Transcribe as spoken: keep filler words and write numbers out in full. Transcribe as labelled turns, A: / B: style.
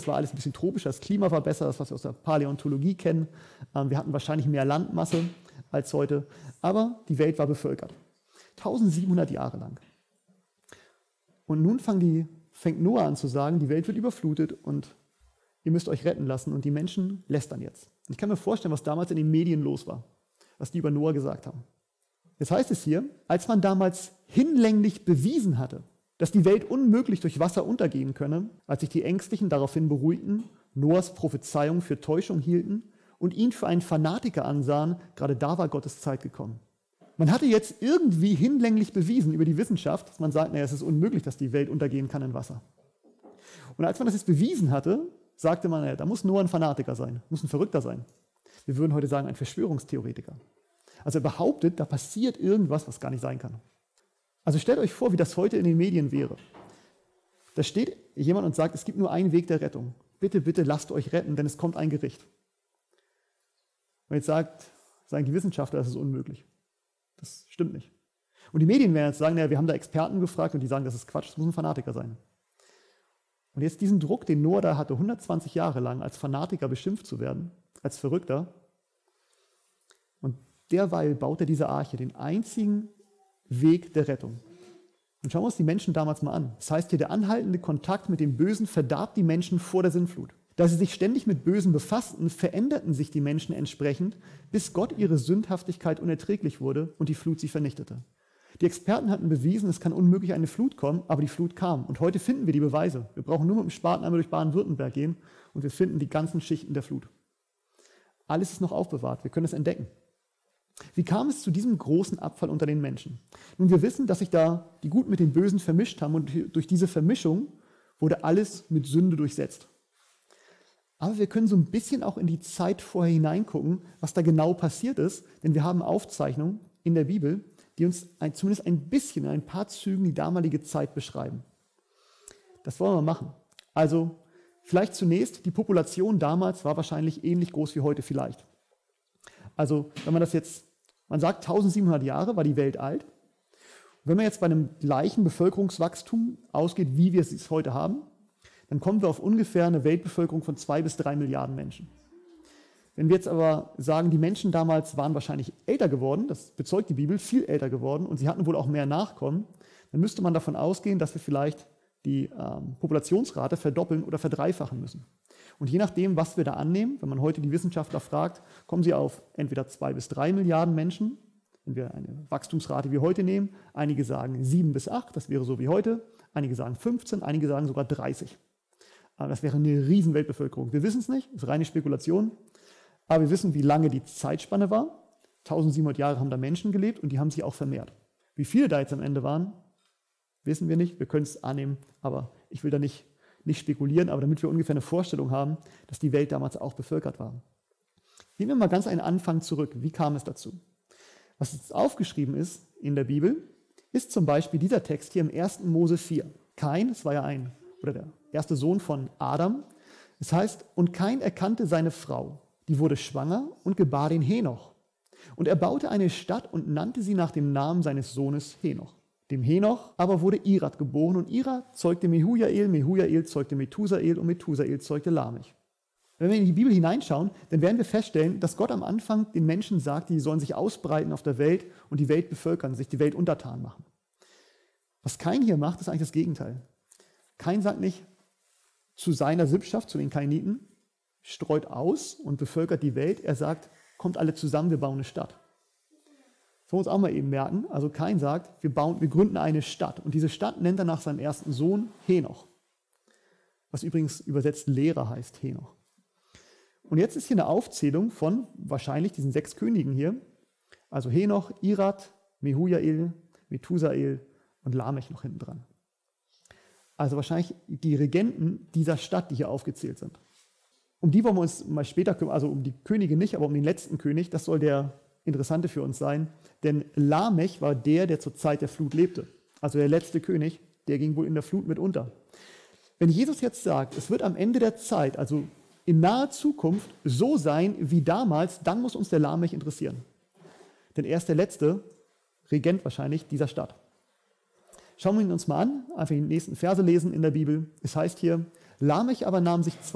A: war alles ein bisschen tropischer, das Klima war besser, das, was wir aus der Paläontologie kennen. Ähm, wir hatten wahrscheinlich mehr Landmasse als heute, aber die Welt war bevölkert. eintausendsiebenhundert Jahre lang. Und nun fangen die, fängt Noah an zu sagen, die Welt wird überflutet und ihr müsst euch retten lassen. Und die Menschen lästern jetzt. Und ich kann mir vorstellen, was damals in den Medien los war, was die über Noah gesagt haben. Jetzt heißt es hier, als man damals hinlänglich bewiesen hatte, dass die Welt unmöglich durch Wasser untergehen könne, als sich die Ängstlichen daraufhin beruhigten, Noahs Prophezeiung für Täuschung hielten und ihn für einen Fanatiker ansahen, gerade da war Gottes Zeit gekommen. Man hatte jetzt irgendwie hinlänglich bewiesen über die Wissenschaft, dass man sagt, naja, es ist unmöglich, dass die Welt untergehen kann in Wasser. Und als man das jetzt bewiesen hatte, sagte man, naja, da muss Noah ein Fanatiker sein, muss ein Verrückter sein. Wir würden heute sagen, ein Verschwörungstheoretiker. Also er behauptet, da passiert irgendwas, was gar nicht sein kann. Also stellt euch vor, wie das heute in den Medien wäre. Da steht jemand und sagt, es gibt nur einen Weg der Rettung. Bitte, bitte lasst euch retten, denn es kommt ein Gericht. Und jetzt sagt, sagen die Wissenschaftler, das ist unmöglich. Das stimmt nicht. Und die Medien werden jetzt sagen, naja, wir haben da Experten gefragt und die sagen, das ist Quatsch, das muss ein Fanatiker sein. Und jetzt diesen Druck, den Noah da hatte, hundertzwanzig Jahre lang als Fanatiker beschimpft zu werden, als Verrückter. Und derweil baut er diese Arche, den einzigen Weg der Rettung. Und schauen wir uns die Menschen damals mal an. Das heißt hier, der anhaltende Kontakt mit dem Bösen verdarb die Menschen vor der Sintflut. Da sie sich ständig mit Bösen befassten, veränderten sich die Menschen entsprechend, bis Gott ihre Sündhaftigkeit unerträglich wurde und die Flut sie vernichtete. Die Experten hatten bewiesen, es kann unmöglich eine Flut kommen, aber die Flut kam. Und heute finden wir die Beweise. Wir brauchen nur mit dem Spaten einmal durch Baden-Württemberg gehen und wir finden die ganzen Schichten der Flut. Alles ist noch aufbewahrt, wir können es entdecken. Wie kam es zu diesem großen Abfall unter den Menschen? Nun, wir wissen, dass sich da die Guten mit den Bösen vermischt haben und durch diese Vermischung wurde alles mit Sünde durchsetzt. Aber wir können so ein bisschen auch in die Zeit vorher hineingucken, was da genau passiert ist, denn wir haben Aufzeichnungen in der Bibel, die uns ein, zumindest ein bisschen in ein paar Zügen die damalige Zeit beschreiben. Das wollen wir mal machen. Also vielleicht zunächst, die Population damals war wahrscheinlich ähnlich groß wie heute vielleicht. Also wenn man das jetzt, man sagt eintausendsiebenhundert Jahre war die Welt alt. Und wenn man jetzt bei einem gleichen Bevölkerungswachstum ausgeht, wie wir es heute haben, dann kommen wir auf ungefähr eine Weltbevölkerung von zwei bis drei Milliarden Menschen. Wenn wir jetzt aber sagen, die Menschen damals waren wahrscheinlich älter geworden, das bezeugt die Bibel, viel älter geworden und sie hatten wohl auch mehr Nachkommen, dann müsste man davon ausgehen, dass wir vielleicht die ähm, Populationsrate verdoppeln oder verdreifachen müssen. Und je nachdem, was wir da annehmen, wenn man heute die Wissenschaftler fragt, kommen sie auf entweder zwei bis drei Milliarden Menschen, wenn wir eine Wachstumsrate wie heute nehmen. Einige sagen sieben bis acht, das wäre so wie heute. Einige sagen fünfzehn, einige sagen sogar dreißig. Aber das wäre eine riesen Weltbevölkerung. Wir wissen es nicht, das ist reine Spekulation. Aber wir wissen, wie lange die Zeitspanne war. eintausendsiebenhundert Jahre haben da Menschen gelebt und die haben sich auch vermehrt. Wie viele da jetzt am Ende waren, wissen wir nicht. Wir können es annehmen, aber ich will da nicht, nicht spekulieren. Aber damit wir ungefähr eine Vorstellung haben, dass die Welt damals auch bevölkert war. Gehen wir mal ganz einen Anfang zurück. Wie kam es dazu? Was jetzt aufgeschrieben ist in der Bibel, ist zum Beispiel dieser Text hier im ersten Mose vier. Kain, das war ja ein, oder der erste Sohn von Adam. Es heißt, und Kain erkannte seine Frau, die wurde schwanger und gebar den Henoch. Und er baute eine Stadt und nannte sie nach dem Namen seines Sohnes Henoch. Dem Henoch aber wurde Irad geboren und Irad zeugte Mehujael, Mehujael zeugte Methusael und Methusael zeugte Lamech. Wenn wir in die Bibel hineinschauen, dann werden wir feststellen, dass Gott am Anfang den Menschen sagt, die sollen sich ausbreiten auf der Welt und die Welt bevölkern, sich die Welt untertan machen. Was Kain hier macht, ist eigentlich das Gegenteil. Kain sagt nicht zu seiner Sippschaft, zu den Kainiten, streut aus und bevölkert die Welt. Er sagt, kommt alle zusammen, wir bauen eine Stadt. Das wollen wir uns auch mal eben merken. Also Kain sagt, wir, bauen, wir gründen eine Stadt. Und diese Stadt nennt er nach seinem ersten Sohn Henoch. Was übrigens übersetzt Lehrer heißt, Henoch. Und jetzt ist hier eine Aufzählung von wahrscheinlich diesen sechs Königen hier. Also Henoch, Irad, Mehujael, Methusael und Lamech noch hinten dran. Also wahrscheinlich die Regenten dieser Stadt, die hier aufgezählt sind. Um die wollen wir uns mal später kümmern, also um die Könige nicht, aber um den letzten König, das soll der Interessante für uns sein. Denn Lamech war der, der zur Zeit der Flut lebte. Also der letzte König, der ging wohl in der Flut mit unter. Wenn Jesus jetzt sagt, es wird am Ende der Zeit, also in naher Zukunft, so sein wie damals, dann muss uns der Lamech interessieren. Denn er ist der letzte Regent wahrscheinlich dieser Stadt. Schauen wir ihn uns mal an, einfach die nächsten Verse lesen in der Bibel. Es heißt hier, Lamech aber nahm sich zwei